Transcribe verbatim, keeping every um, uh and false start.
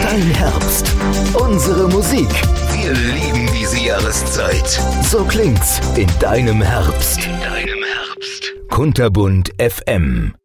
Dein Herbst. Unsere Musik. Wir lieben diese Jahreszeit. So klingt's in deinem Herbst. In deinem Herbst. Kunterbunt F M.